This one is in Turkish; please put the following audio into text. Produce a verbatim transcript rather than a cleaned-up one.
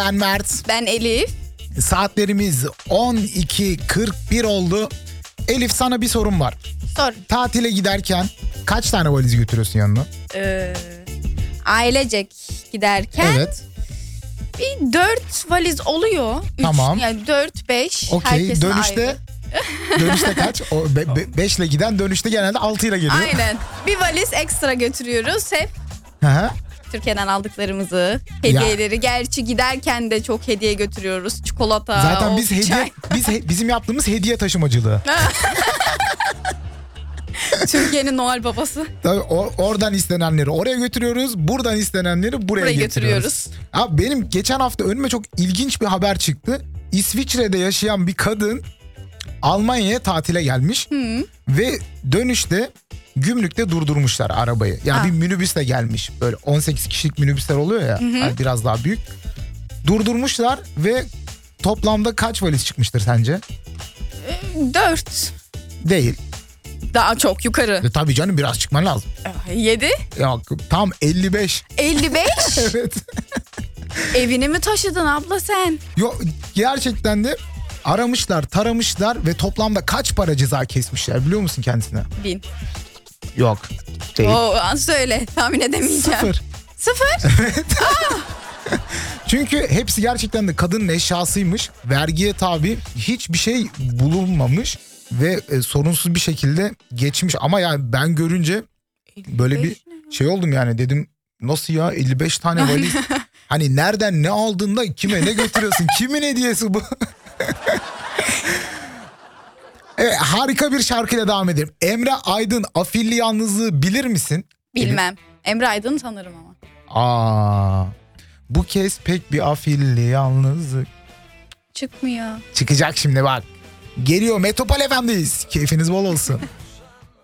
Ben Mert. Ben Elif. Saatlerimiz on iki kırk bir oldu. Elif, sana bir sorum var. Sor. Tatile giderken kaç tane valiz götürüyorsun yanına? Ee, ailecek giderken Evet. bir dört valiz oluyor. Üç, Tamam. Yani dört beş. Okey. Herkesin Dönüşte ayrı. dönüşte kaç? O be, be, beşle giden dönüşte genelde altıyla geliyor. Aynen. Bir valiz ekstra götürüyoruz. Hep Hı hı. Türkiye'den aldıklarımızı, hediyeleri. Gerçi giderken de çok hediye götürüyoruz. Çikolata, Zaten biz olsun, hediye çay. biz he- bizim yaptığımız hediye taşımacılığı. Türkiye'nin Noel babası. Tabii o- oradan istenenleri oraya götürüyoruz. Buradan istenenleri buraya, Buraya getiriyoruz. götürüyoruz. Abi benim geçen hafta önüme çok ilginç bir haber çıktı. İsviçre'de yaşayan bir kadın Almanya'ya tatile gelmiş. Hı. Ve dönüşte gümrükte durdurmuşlar arabayı. Yani Ha. bir minibüsle gelmiş. Böyle on sekiz kişilik minibüsler oluyor ya. Yani biraz daha büyük. Durdurmuşlar ve toplamda kaç valiz çıkmıştır sence? Dört. Değil. Daha çok yukarı. E, tabii canım, biraz çıkman lazım. Yedi. Yok, tam elli beş. elli beş. Evet. Evini mi taşıdın abla sen? Yok, gerçekten de aramışlar, taramışlar ve toplamda kaç para ceza kesmişler biliyor musun kendisine? Bin. Yok. Değil. Oo, söyle, tahmin edemeyeceğim. Sıfır. Sıfır? Çünkü hepsi gerçekten de kadının eşyasıymış. Vergiye tabi, hiçbir şey bulunmamış ve e, sorunsuz bir şekilde geçmiş. Ama yani ben görünce böyle bir şey oldum, yani dedim nasıl ya, elli beş tane valiz. Hani nereden ne aldığında kime ne götürüyorsun? Kimin hediyesi bu? Evet, harika bir şarkıyla devam edelim. Emre Aydın, Afilli Yalnızlığı bilir misin? Bilmem. Emre Aydın'ı tanırım ama. Aa, bu kez pek bir afilli yalnızlık. Çıkmıyor. Çıkacak şimdi bak. Geliyor, Metropol Efendi'yiz. Keyfiniz bol olsun.